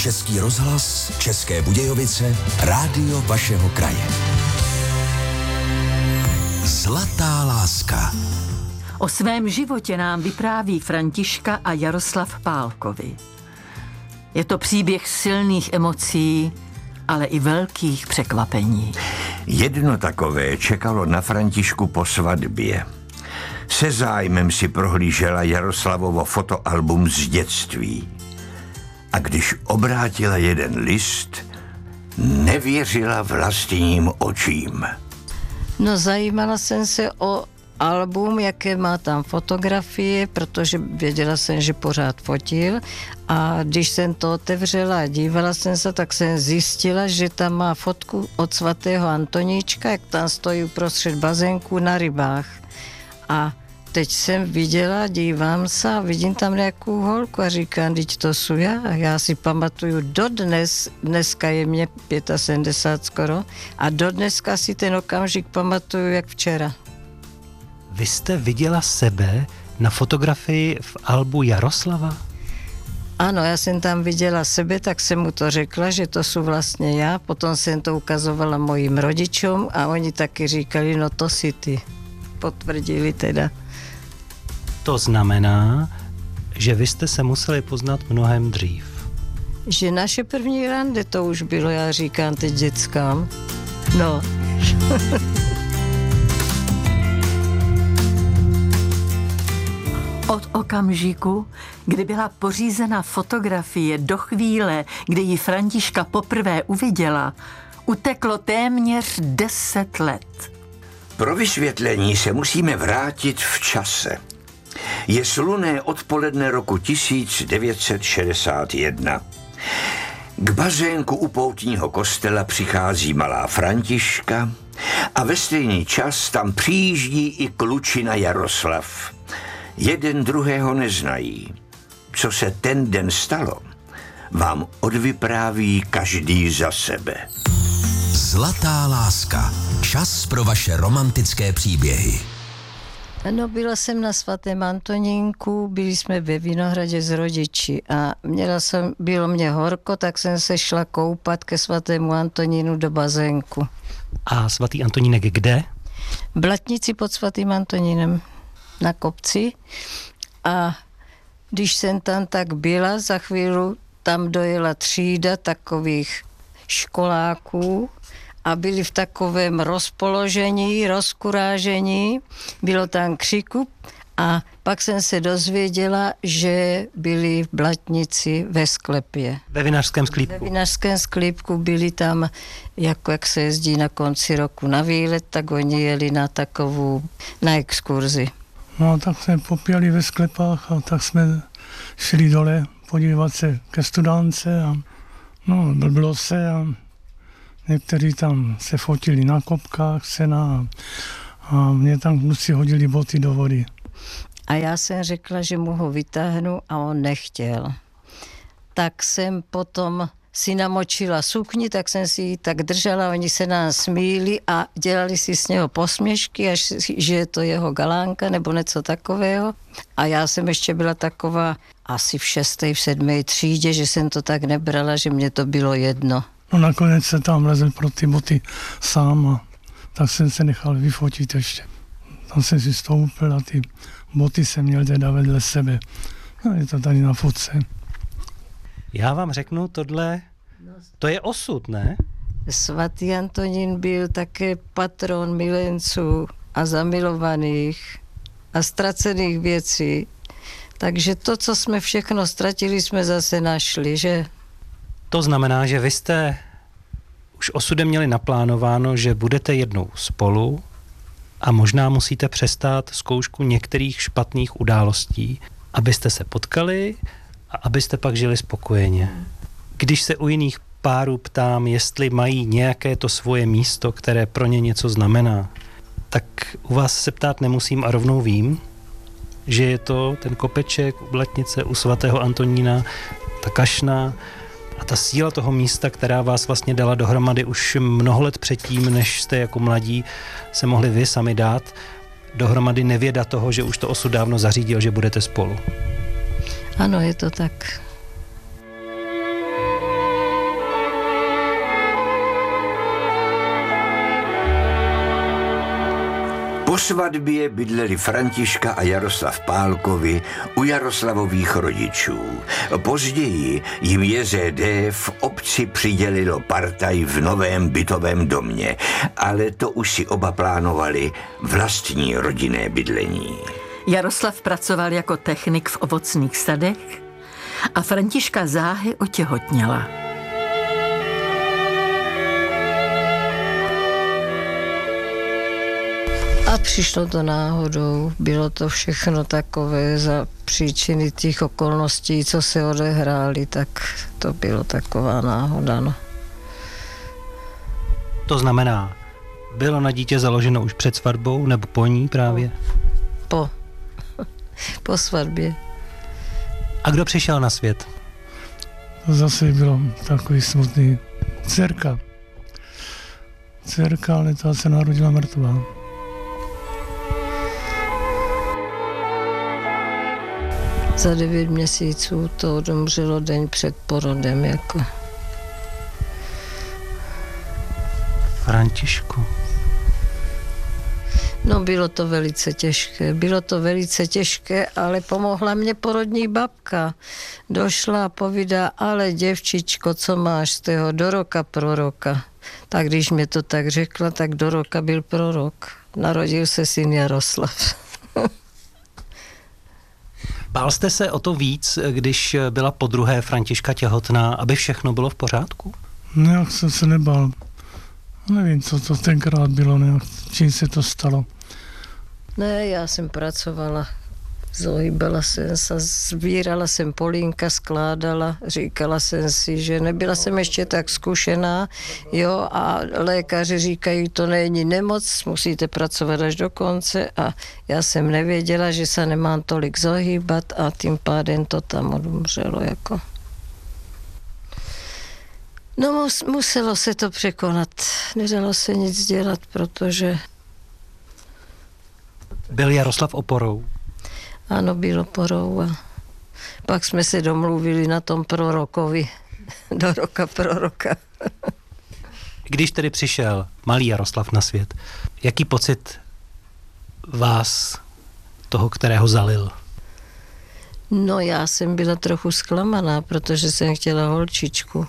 Český rozhlas, České Budějovice, rádio vašeho kraje. Zlatá láska. O svém životě nám vypráví Františka a Jaroslav Pálkovi. Je to příběh silných emocí, ale i velkých překvapení. Jedno takové čekalo na Františku po svatbě. Se zájmem si prohlížela Jaroslavovo fotoalbum z dětství. A když obrátila jeden list, nevěřila vlastním očím. No, zajímala jsem se o album, jaké má tam fotografie, protože věděla jsem, že pořád fotil, a když jsem to otevřela a dívala jsem se, tak jsem zjistila, že tam má fotku od svatého Antoníčka, jak tam stojí uprostřed bazénku na rybách. A teď jsem viděla, dívám se a vidím tam nějakou holku a říkám, teď to jsou já. A já si pamatuju dodnes, dneska je mě 75 skoro, a dodneska si ten okamžik pamatuju jak včera. Vy jste viděla sebe na fotografii v albu Jaroslava? Ano, já jsem tam viděla sebe, tak jsem mu to řekla, že to jsou vlastně já. Potom jsem to ukazovala mojim rodičům a oni taky říkali, no to si ty. Potvrdili teda. To znamená, že vy jste se museli poznat mnohem dřív. Že naše první rande to už bylo, já říkám teď dětskám. No. Od okamžiku, kdy byla pořízena fotografie, do chvíle, kdy ji Františka poprvé uviděla, uteklo téměř 10 let. Pro vysvětlení se musíme vrátit v čase. Je slunné odpoledne roku 1961. K bazénku u poutního kostela přichází malá Františka a ve stejný čas tam přijíždí i klučina Jaroslav. Jeden druhého neznají. Co se ten den stalo, vám odvypráví každý za sebe. Zlatá láska. Čas pro vaše romantické příběhy. No, byla jsem na svatém Antonínku, byli jsme ve Vinohradě s rodiči a bylo mě horko, tak jsem se šla koupat ke svatému Antonínu do bazénku. A svatý Antonínek kde? V Blatnici pod svatým Antonínem na kopci, a když jsem tam tak byla, za chvíli tam dojela třída takových školáků a byli v takovém rozpoložení, rozkurážení, bylo tam křiku a pak jsem se dozvěděla, že byli v Blatnici ve sklepě. Ve vinařském sklípku. Ve vinařském sklípku byli tam, jako jak se jezdí na konci roku na výlet, tak oni jeli na exkurzi. No, tak jsme popíjeli ve sklepách a tak jsme šli dole podívat se ke studánce a no, blblo se a někteří tam se fotili na kopkách sena a mě tam kluci hodili boty do vody. A já jsem řekla, že mu ho vytáhnu a on nechtěl. Tak jsem potom si namočila sukni, tak jsem si ji tak držela, oni se nám smíli a dělali si z něho posměšky, až že je to jeho galánka nebo něco takového. A já jsem ještě byla taková asi v 6., v 7. třídě, že jsem to tak nebrala, že mě to bylo jedno. No, nakonec se tam lezl pro ty boty sám a tak jsem se nechal vyfotit ještě. Tam jsem si stoupil a ty boty jsem měl teda vedle sebe. No, je to tady na fotce. Já vám řeknu, to je osud, ne? Svatý Antonín byl také patron milenců a zamilovaných a ztracených věcí. Takže to, co jsme všechno ztratili, jsme zase našli, že? To znamená, že vy jste už osudem měli naplánováno, že budete jednou spolu a možná musíte přestát zkoušku některých špatných událostí, abyste se potkali a abyste pak žili spokojeně. Když se u jiných párů ptám, jestli mají nějaké to svoje místo, které pro ně něco znamená, tak u vás se ptát nemusím a rovnou vím, že je to ten kopeček u Blatnice, u svatého Antonína, ta kašna a ta síla toho místa, která vás vlastně dala dohromady už mnoho let předtím, než jste jako mladí se mohli vy sami dát dohromady, nevěda toho, že už to osud dávno zařídil, že budete spolu. Ano, je to tak. Po svatbě bydleli Františka a Jaroslav Pálkovi u Jaroslavových rodičů. Později jim JZD v obci přidělilo partaj v novém bytovém domě, ale to už si oba plánovali vlastní rodinné bydlení. Jaroslav pracoval jako technik v ovocných sadech a Františka záhy otěhotněla. A přišlo to náhodou, bylo to všechno takové za příčiny těch okolností, co se odehrály, tak to bylo taková náhoda, no. To znamená, bylo na dítě založeno už před svatbou nebo po ní právě? Po svatbě. A kdo přišel na svět? To zase bylo takový smutný. Dcerka, ale ta se narodila mrtvá. Za 9 měsíců to odumřelo den před porodem, jako. Františku. No, bylo to velice těžké, ale pomohla mě porodní babka. Došla a povídá, ale děvčičko, co máš z toho, do roka proroka. Tak když mě to tak řekla, tak do roka byl prorok. Narodil se syn Jaroslav. Bál jste se o to víc, když byla podruhé Františka těhotná, aby všechno bylo v pořádku? Nějak jsem se nebál. Nevím, co to tenkrát bylo, nějak, čím se to stalo. Ne, já jsem pracovala, zohýbala jsem se, sbírala jsem polínka, skládala, říkala jsem si, že nebyla jsem ještě tak zkušená, jo, a lékaři říkají, to není nemoc, musíte pracovat až do konce a já jsem nevěděla, že se nemám tolik zohýbat a tím pádem to tam odumřelo, jako. No, muselo se to překonat, nedalo se nic dělat, protože... Byl Jaroslav oporou? Ano, byl oporou a pak jsme se domluvili na tom prorokovi, do roka proroka. Když tedy přišel malý Jaroslav na svět, jaký pocit vás, toho, kterého zalil? No, já jsem byla trochu zklamaná, protože jsem chtěla holčičku.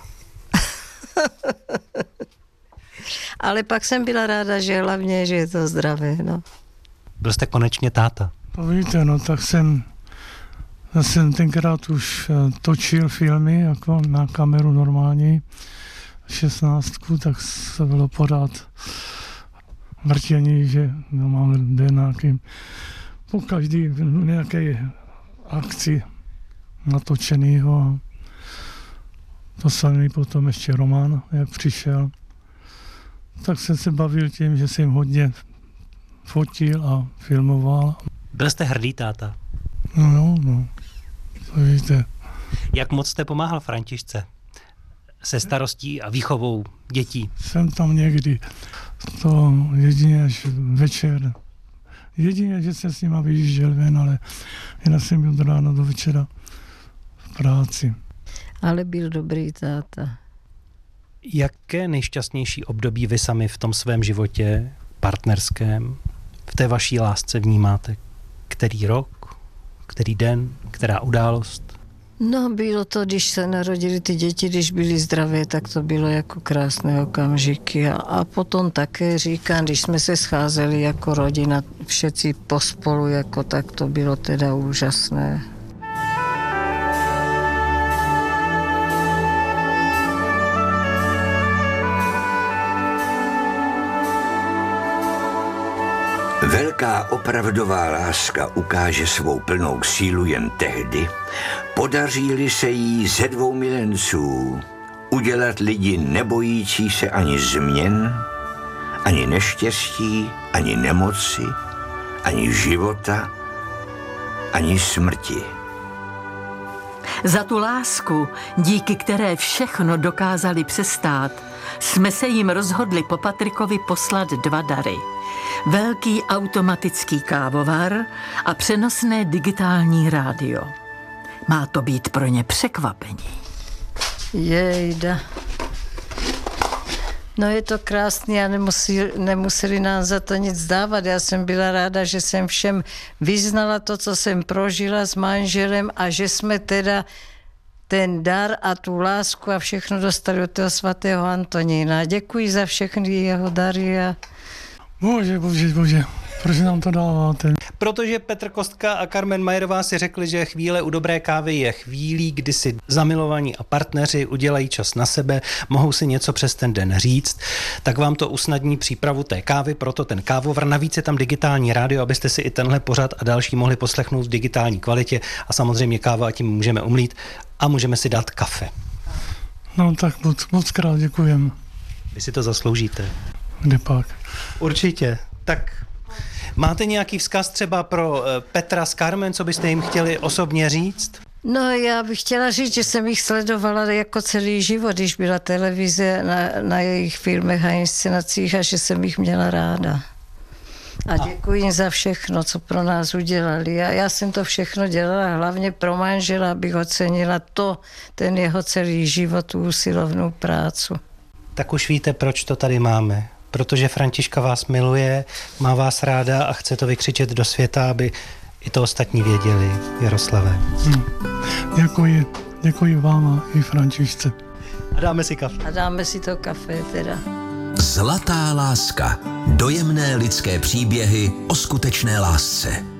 Ale pak jsem byla ráda, že hlavně, že je to zdravé, no. Byl jste konečně táta? To víte, no tak jsem tenkrát už točil filmy jako na kameru normální, 16, tak se bylo pořád vrtění, že no, máme nějakým po každý nějaké akci natočenýho a to samý potom ještě Roman, jak přišel. Tak jsem se bavil tím, že jsem hodně fotil a filmoval. Byl jste hrdý táta? No, to víte. Jak moc jste pomáhal Františce se starostí a výchovou dětí? Jsem tam někdy, to jedině až večer. Jedině, že se s nima vyjížděl ven, ale jinak jsem byl od rána do večera v práci. Ale byl dobrý táta. Jaké nejšťastnější období vy sami v tom svém životě partnerském, v té vaší lásce vnímáte? Který rok, který den, která událost? No, bylo to, když se narodili ty děti, když byly zdravé, tak to bylo jako krásné okamžiky. A potom také říkám, když jsme se scházeli jako rodina, všetci pospolu, jako tak to bylo teda úžasné. Velká opravdová láska ukáže svou plnou sílu jen tehdy, podaří-li se jí ze dvou milenců udělat lidi nebojící se ani změn, ani neštěstí, ani nemoci, ani života, ani smrti. Za tu lásku, díky které všechno dokázali přestát, jsme se jim rozhodli po Patrikovi poslat 2 dary. Velký automatický kávovar a přenosné digitální rádio. Má to být pro ně překvapení. Jejda. No je to krásné a nemuseli nám za to nic dávat. Já jsem byla ráda, že jsem všem vyznala to, co jsem prožila s manželem a že jsme teda ten dar a tu lásku a všechno dostali od toho svatého Antonína. Děkuji za všechny jeho dary. Bože, proč nám to dáváte? Protože Petr Kostka a Carmen Majerová si řekli, že chvíle u dobré kávy je chvílí, kdy si zamilovaní a partneři udělají čas na sebe, mohou si něco přes ten den říct, tak vám to usnadní přípravu té kávy, proto ten kávovar. Navíc je tam digitální rádio, abyste si i tenhle pořad a další mohli poslechnout v digitální kvalitě a samozřejmě káva a tím můžeme umlít a můžeme si dát kafe. No tak moc krát děkujem. Vy si to zasloužíte. Kde pak? Určitě. Tak máte nějaký vzkaz třeba pro Petra s Carmen, co byste jim chtěli osobně říct? No já bych chtěla říct, že jsem jich sledovala jako celý život, když byla televize na jejich filmech a inscenacích a že jsem jich měla ráda. A děkuji jim za všechno, co pro nás udělali. A já jsem to všechno dělala hlavně pro manžela, abych ocenila ten jeho celý život, tu usilovnou práci. Tak už víte, proč to tady máme. Protože Františka vás miluje, má vás ráda a chce to vykřičet do světa, aby i to ostatní věděli, Jaroslave. Děkuji vám a i Františce. A dáme si kafe. A dáme si to kafe teda. Zlatá láska. Dojemné lidské příběhy o skutečné lásce.